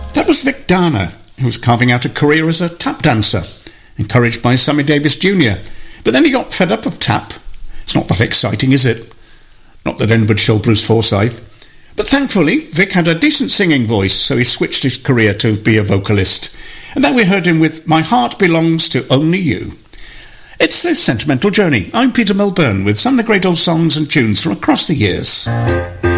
That was Vic Dana, who was carving out a career as a tap dancer, encouraged by Sammy Davis Jr. But then he got fed up of tap. It's not that exciting, is it? Not that anyone would show Bruce Forsyth. But thankfully, Vic had a decent singing voice, so he switched his career to be a vocalist. And then we heard him with My Heart Belongs to Only You. It's a sentimental journey. I'm Peter Milburn with some of the great old songs and tunes from across the years.